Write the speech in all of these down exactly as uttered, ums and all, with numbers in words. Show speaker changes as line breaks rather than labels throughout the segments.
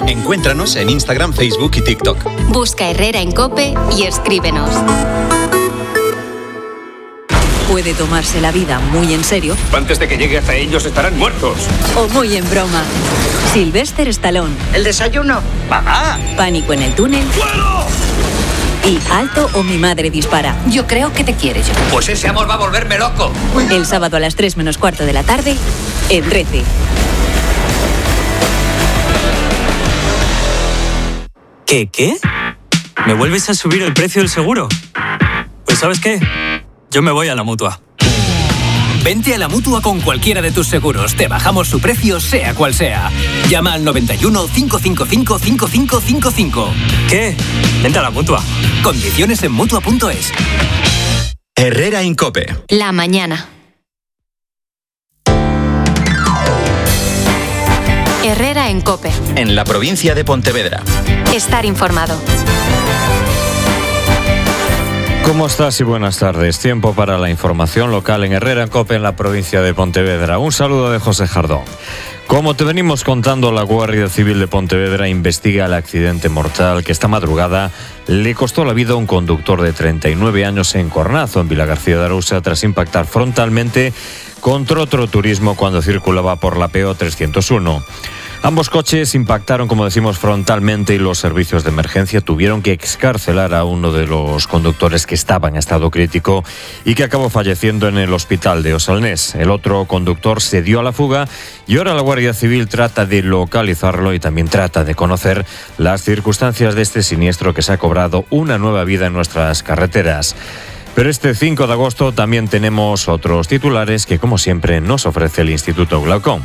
Encuéntranos en Instagram, Facebook y TikTok.
Busca Herrera en COPE y escríbenos.
Puede tomarse la vida muy en serio.
Antes de que llegue hasta ellos estarán muertos.
O muy en broma. Sylvester Stallone.
¿El desayuno?
¡Mamá!
Pánico en el túnel.
¡Fuego!
Y Alto o mi madre dispara.
Yo creo que te quiere, yo.
Pues ese amor va a volverme loco.
El sábado a las tres menos cuarto de la tarde, en Rece.
¿Qué, qué? ¿Me vuelves a subir el precio del seguro? Pues ¿sabes qué? Yo me voy a la Mutua.
Vente a la Mutua con cualquiera de tus seguros. Te bajamos su precio, sea cual sea. Llama al noventa y uno, cinco cinco cinco, cinco cinco cinco cinco.
¿Qué? Vente a la Mutua.
Condiciones en Mutua punto es.
Herrera en COPE.
La mañana. Herrera en COPE.
En la provincia de Pontevedra.
Estar informado.
¿Cómo estás y buenas tardes? Tiempo para la información local en Herrera en COPE en la provincia de Pontevedra. Un saludo de José Jardón. Como te venimos contando, la Guardia Civil de Pontevedra investiga el accidente mortal que esta madrugada le costó la vida a un conductor de treinta y nueve años en Cornazo, en Vilagarcía de Arousa, tras impactar frontalmente contra otro turismo cuando circulaba por la P O trescientos uno. Ambos coches impactaron, como decimos, frontalmente y los servicios de emergencia tuvieron que excarcelar a uno de los conductores que estaba en estado crítico y que acabó falleciendo en el hospital de Osalnés. El otro conductor se dio a la fuga y ahora la Guardia Civil trata de localizarlo y también trata de conocer las circunstancias de este siniestro que se ha cobrado una nueva vida en nuestras carreteras. Pero este cinco de agosto también tenemos otros titulares que, como siempre, nos ofrece el Instituto Glaucón.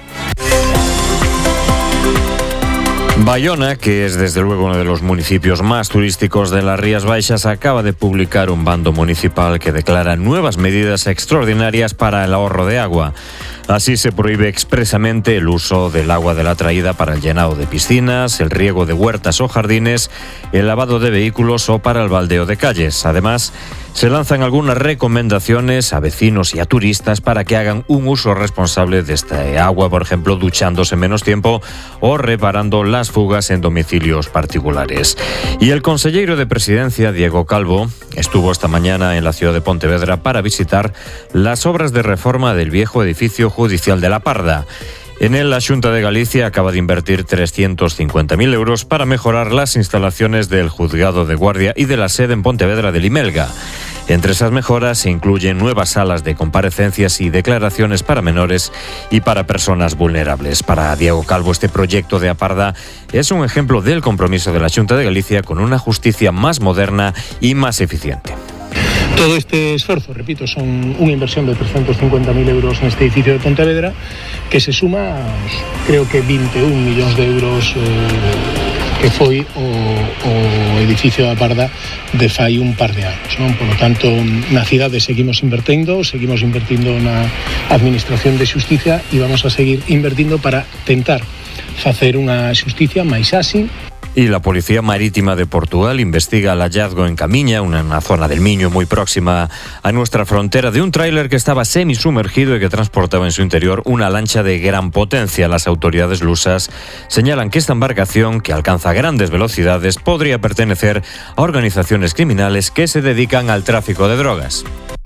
Bayona, que es desde luego uno de los municipios más turísticos de las Rías Baixas, acaba de publicar un bando municipal que declara nuevas medidas extraordinarias para el ahorro de agua. Así se prohíbe expresamente el uso del agua de la traída para el llenado de piscinas, el riego de huertas o jardines, el lavado de vehículos o para el baldeo de calles. Además, se lanzan algunas recomendaciones a vecinos y a turistas para que hagan un uso responsable de esta agua, por ejemplo, duchándose menos tiempo o reparando las fugas en domicilios particulares. Y el consejero de Presidencia, Diego Calvo, estuvo esta mañana en la ciudad de Pontevedra para visitar las obras de reforma del viejo edificio judicial de La Parda. En él, la Xunta de Galicia acaba de invertir trescientos cincuenta mil euros para mejorar las instalaciones del Juzgado de Guardia y de la sede en Pontevedra de Limelga. Entre esas mejoras se incluyen nuevas salas de comparecencias y declaraciones para menores y para personas vulnerables. Para Diego Calvo, este proyecto de A Parda es un ejemplo del compromiso de la Xunta de Galicia con una justicia más moderna y más eficiente.
Todo este esforzo, repito, son una inversión de trescientos cincuenta mil euros en este edificio de Pontevedra, que se suma a, creo que veintiún millóns de euros eh, que foi o, o edificio da Parda de fai un par de anos, non? Por lo tanto, na cidade seguimos invertendo, seguimos invertindo na administración de xusticia e vamos a seguir invertindo para tentar facer unha xusticia máis áxil.
Y la Policía Marítima de Portugal investiga el hallazgo en Camiña, una, una zona del Miño muy próxima a nuestra frontera, de un tráiler que estaba semisumergido y que transportaba en su interior una lancha de gran potencia. Las autoridades lusas señalan que esta embarcación, que alcanza grandes velocidades, podría pertenecer a organizaciones criminales que se dedican al tráfico de drogas.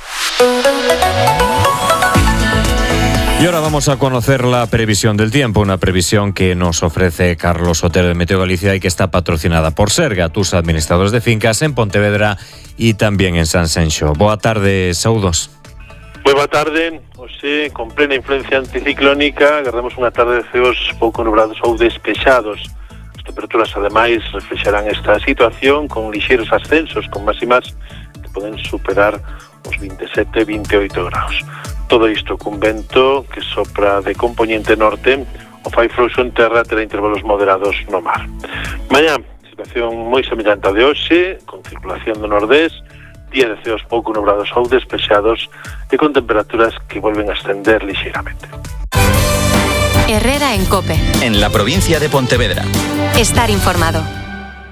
Y ahora vamos a conocer la previsión del tiempo, una previsión que nos ofrece Carlos Otero de Meteo Galicia y que está patrocinada por Serga, tus administradores de fincas en Pontevedra y también en San Senxo. Boa tarde, saudos.
Boa tarde, hoxe, con plena influencia anticiclónica, agarramos unha tarde de ceos pouco nubrados ou despexados. As temperaturas, ademais, reflexarán esta situación con lixeiros ascensos, con máximas que poden superar os veintisiete, veintioito graus. Todo isto cun vento que sopra de componente norte, o fai fluxo en terra terá intervalos moderados no mar. Mañá, situación moi semellante a de hoxe, con circulación do nordés, día de ceos pouco nubrados ou despexados e con temperaturas que volven a ascender lixeiramente.
Herrera en COPE.
En la provincia de Pontevedra.
Estar informado.